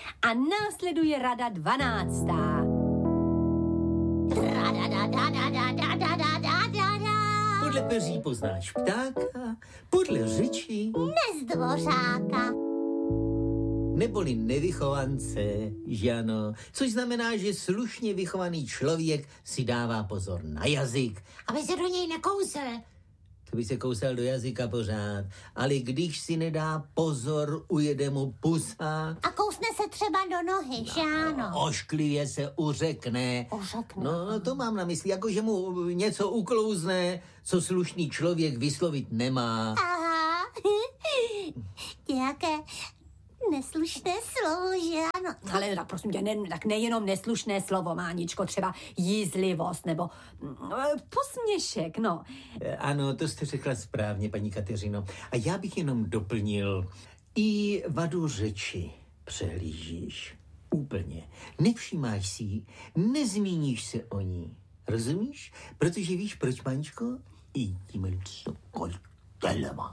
A následuje rada 12. Podle peří poznáš ptáka, podle řeči Nezdvořáka. neboli nevychovance, že ano, což znamená, že slušně vychovaný člověk si dává pozor na jazyk. Aby se do něj nekousl. To by se kousal do jazyka pořád, ale když si nedá pozor, ujede mu pusa. A kousne se třeba do nohy, že ano? Ošklivě se uřekne. Uřekne. No, to mám na mysli, jako že mu něco uklouzne, co slušný člověk vyslovit nemá. Aha. Nějaké neslušné slovo, že ano? Ale tak prosím tě, tak nejenom neslušné slovo, Máničko, třeba jízlivost nebo posměšek, no. Ano, to jste řekla správně, paní Kateřino. A já bych jenom doplnil, i vadu řeči přehlížíš. Úplně. Nevšímáš si ji, nezmíníš se o ní. Rozumíš? Protože víš proč, Máničko? I tímhle koltelema.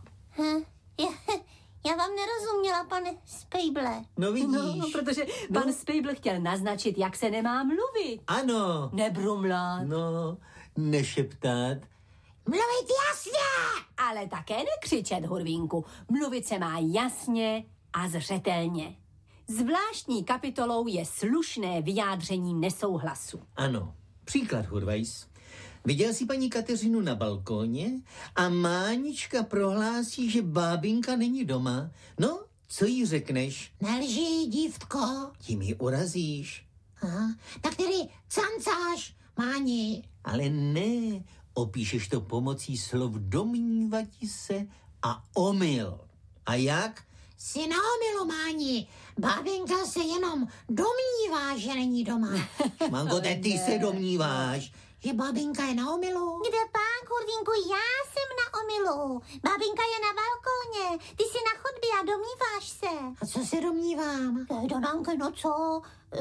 Já vám nerozuměla, pane Spejble. No vidíš. No, protože pan Spejbl chtěl naznačit, jak se nemá mluvit. Ano. Nebrumlat. No, nešeptat. Mluvit jasně! Ale také nekřičet, Hurvínku. Mluvit se má jasně a zřetelně. Zvláštní kapitolou je slušné vyjádření nesouhlasu. Ano. Příklad, Hurvajs. Viděl jsi paní Kateřinu na balkóně a Mánička prohlásí, že bábinka není doma. No, co jí řekneš? Nelži, dívtko. Tím ji urazíš. Aha. Tak tedy cancáš, Máni. Ale ne, opíšeš to pomocí slov domnívati se a omyl. A jak? Jsi na omylu, Máni. Bábinka se jenom domnívá, že není doma. Manko, ty se domníváš. Že bábinka je na omylu? Kde pán, Hurvínku, já jsem na omylu. Bábinka je na balkóně, ty jsi na chodbě a domníváš se. A co se domnívám? Donánko, no co?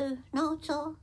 Co?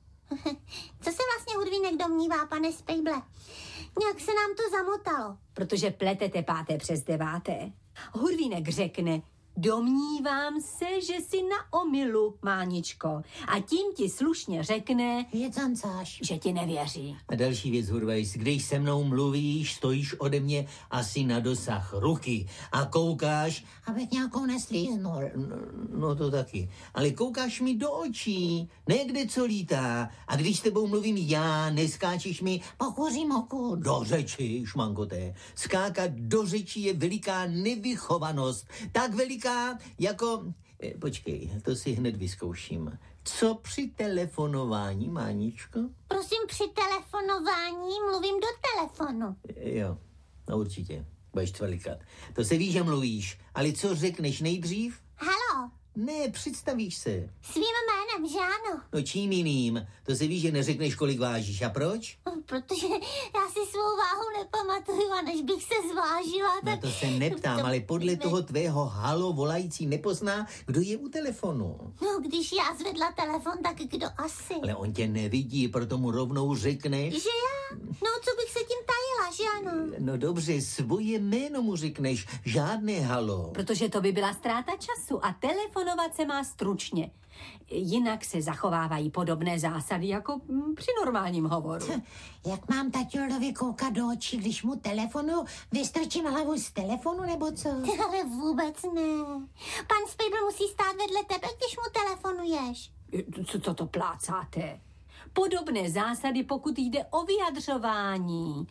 Co se vlastně Hurvínek domnívá, pane Spejble? Nějak se nám to zamotalo. Protože pletete 5. přes 9. Hurvínek řekne, domnívám se, že jsi na omylu, Máničko. A tím ti slušně řekne, že cancáš, že ti nevěří. A další věc, Hurvajs, když se mnou mluvíš, stojíš ode mě asi na dosah ruky a koukáš, abych nějakou neslíznul. No to taky, ale koukáš mi do očí, ne kde co lítá. A když s tebou mluvím já, neskáčeš mi pokuřím oku. Do řeči, šmankoté. Skákat do řeči je veliká nevychovanost. Tak veliká jako... Počkej, to si hned vyzkouším. Co při telefonování, Máničko? Prosím, při telefonování mluvím do telefonu. Jo, no určitě. Budeš tvalikat. To se ví, že mluvíš, ale co řekneš nejdřív? Haló. Ne, představíš se. Svým jménem, že ano? No čím jiným? To se ví, že neřekneš, kolik vážíš. A proč? Protože já si svou váhu nepamatuju a než bych se zvážila, tak... No to se neptám, ale podle toho tvého halo volající nepozná, kdo je u telefonu. No, když já zvedla telefon, tak kdo asi? Ale on tě nevidí, proto mu rovnou řekneš. Že já? No, co bych se tím tajila, že ano? No dobře, svoje jméno mu řekneš, žádné halo. Protože to by byla ztráta času a telefonovat se má stručně. Jinak se zachovávají podobné zásady jako při normálním hovoru. Jak mám taťulovi koukat do očí, když mu telefonu, vystrčím hlavu z telefonu, nebo co? Ale vůbec ne. Pan Spejbl musí stát vedle tebe, když mu telefonuješ. Co to plácáte? Podobné zásady, pokud jde o vyjadřování.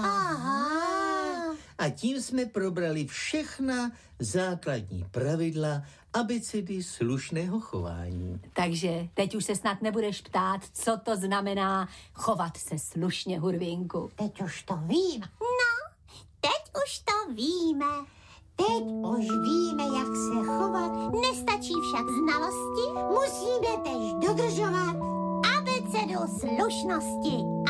Aha. A tím jsme probrali všechna základní pravidla abecedy slušného chování. Takže teď už se snad nebudeš ptát, co to znamená chovat se slušně, Hurvínku. Teď už to vím. No, teď už to víme. Teď už víme, jak se chovat. Nestačí však znalosti, musíme tež dodržovat abecedu slušnosti.